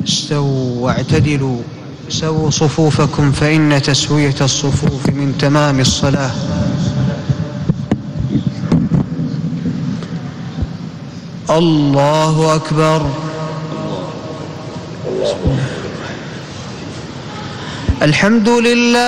استووا واعتدلوا سووا صفوفكم فإن تسوية الصفوف من تمام الصلاة. الله أكبر. الحمد لله.